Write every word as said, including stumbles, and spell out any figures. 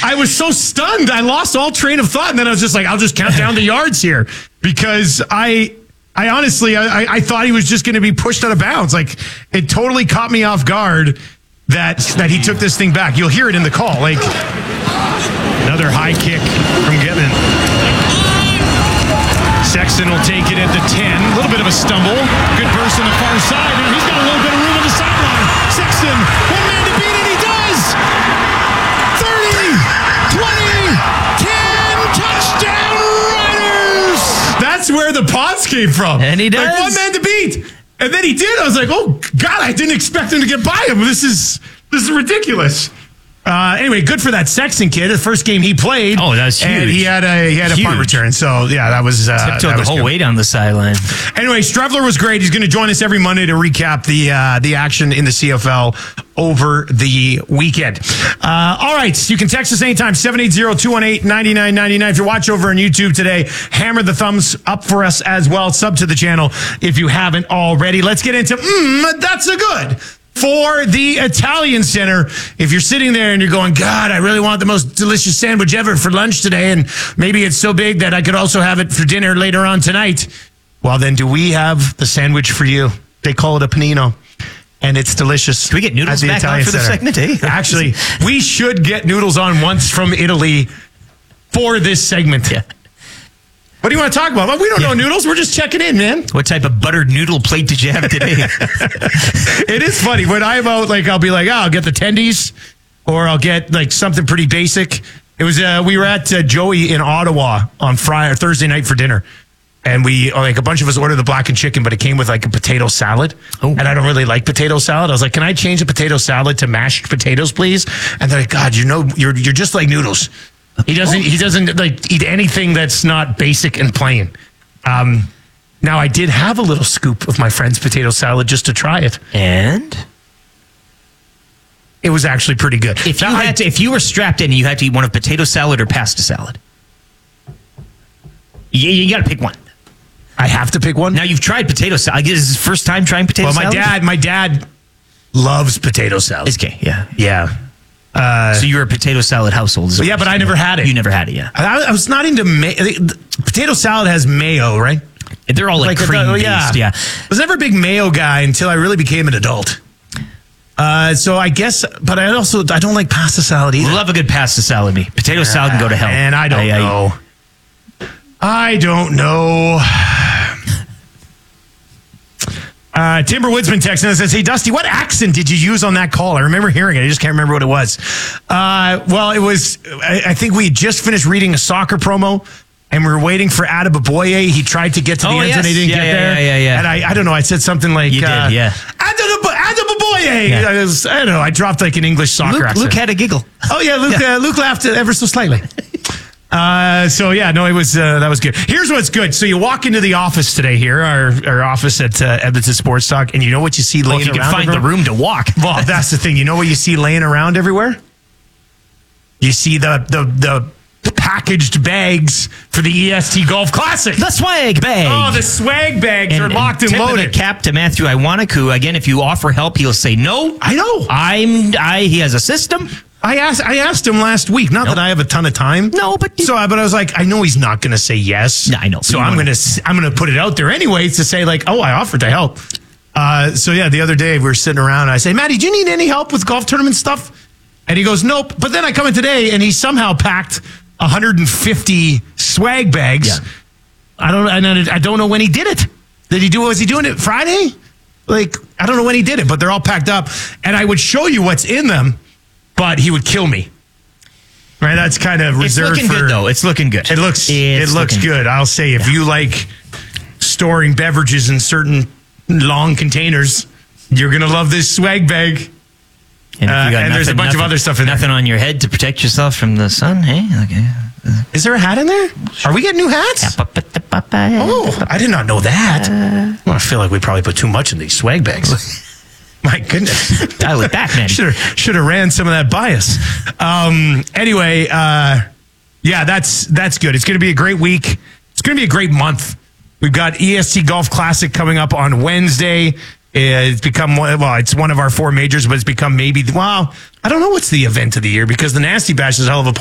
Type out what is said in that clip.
I was so stunned. I lost all train of thought. And then I was just like, I'll just count down the yards here because I, I honestly, I, I thought he was just going to be pushed out of bounds. Like it totally caught me off guard that, that he took this thing back. You'll hear it in the call. Like another high kick from Getman. Sexton will take it at the ten. A little bit of a stumble. Good burst on the far side. And he's got a little bit of room on the sideline. Sexton, one man to beat it. He does. thirty, twenty, ten, touchdown Riders. That's where the pods came from. And he does. Like one man to beat. And then he did. I was like, oh, God, I didn't expect him to get by him. This is, this is ridiculous. Uh, anyway, good for that Sexton kid. The first game he played. Oh, that was huge. And he had a he had a Huge. punt return. So yeah, that was uh, Tiptoed that the was whole good. way down the sideline. Anyway, Strevler was great. He's going to join us every Monday to recap the uh, the action in the C F L over the weekend. Uh, all right, you can text us anytime, seven eight zero, two one eight, nine nine nine nine. If you watch over on YouTube today, hammer the thumbs up for us as well. Sub to the channel if you haven't already. Let's get into, mmm, that's a good. For the Italian Center, if you're sitting there and you're going, God, I really want the most delicious sandwich ever for lunch today, and maybe it's so big that I could also have it for dinner later on tonight. Well, then do we have the sandwich for you? They call it a panino, and it's delicious. Can we get noodles back on for the segment, eh? Actually, we should get noodles on once from Italy for this segment. Yeah. What do you want to talk about? Well, we don't Yeah. know noodles. We're just checking in, man. What type of buttered noodle plate did you have today? It is funny when I'm out, like I'll be like, oh, I'll get the tendies, or I'll get like something pretty basic. It was uh, we were at uh, Joey in Ottawa on Friday or Thursday night for dinner, and we like a bunch of us ordered the blackened chicken, but it came with like a potato salad, Oh. and I don't really like potato salad. I was like, can I change the potato salad to mashed potatoes, please? And they're like, God, you know, you're you're just like noodles. He doesn't. He doesn't like eat anything that's not basic and plain. Um, now I did have a little scoop of my friend's potato salad just to try it. And It was actually pretty good. if you Now, I- had to, if you were strapped in, you had to eat one of potato salad or pasta salad. You, you got to pick one. I have to pick one. Now you've tried potato salad. I guess this is his first time trying potato Well, my salad. dad, my dad loves potato salad. It's okay. Yeah. Yeah, uh, So you're a potato salad household. is But what yeah, you're but I saying. never had it. You never had it. Yeah. I, I was not into ma- potato salad. Has mayo, right? They're all like, Like, cream uh, based. yeah. Yeah. I was never a big mayo guy until I really became an adult. Uh, so I guess, but I also I don't like pasta salad either. Love a good pasta salad. Me potato salad can go to hell. And I don't I- I- know. I don't know. Uh, Timber Woodsman texts and says, hey, Dusty, what accent did you use on that call? I remember hearing it. I just can't remember what it was. Uh, well, it was, I, I think we had just finished reading a soccer promo and we were waiting for Adebayoye. He tried to get to the Oh, end yes. and he didn't Yeah, get yeah, there. yeah, yeah, yeah. And I, I don't know. I said something like, You did, uh, yeah. Adeb- Adebayoye. Yeah. I, was, I don't know. I dropped like an English soccer Luke, accent. Luke had a giggle. Oh yeah, Luke. Yeah. Uh, Luke laughed ever so slightly. Uh, so yeah, no, it was uh, that was good. Here's what's good. So you walk into the office today here, our our office at uh, Edmonton Sports Talk, and you know what you see Well, laying if you can around. find the everywhere? room to walk. Well, that's the thing. You know what you see laying around everywhere? You see the the the packaged bags for the E S T Golf Classic. The swag bag. Oh, the swag bags are locked and, tip of the loaded. cap to Matthew Iwanaku. Again, if you offer help, he'll say no. I know. I'm. I. He has a system. I asked I asked him last week. Not Nope. that I have a ton of time. No, but so I but I was like, I know he's not going to say yes. No, I know. So You I'm wanna- going to I'm going to put it out there anyways to say like, oh, I offered to help. Uh, so yeah, the other day we were sitting around. And I say, Matty, do you need any help with golf tournament stuff? And he goes, nope. But then I come in today and he somehow packed one hundred fifty swag bags. Yeah. I don't and I don't know when he did it. Did he do? Was he doing it Friday? Like I don't know when he did it, but they're all packed up. And I would show you what's in them, but he would kill me. Right, that's kind of It's reserved looking for. good, though. It's looking good. It looks. It's it looks looking good. I'll say if you like storing beverages in certain long containers, you're gonna love this swag bag. And, if Uh, you got and there's a bunch of nothing- other stuff in there. Nothing on your head to protect yourself from the sun. Hey, okay. Is there a hat in there? Are we getting new hats? Oh, I did not know that. Well, I feel like we probably put too much in these swag bags. My goodness. Dial it back, man. Should have should have ran some of that bias. Um, anyway, uh, yeah, that's that's good. It's going to be a great week. It's going to be a great month. We've got E S T Golf Classic coming up on Wednesday. It's become one, well, it's one of our four majors, but it's become maybe, well, I don't know what's the event of the year because the Nasty Bash is a hell of a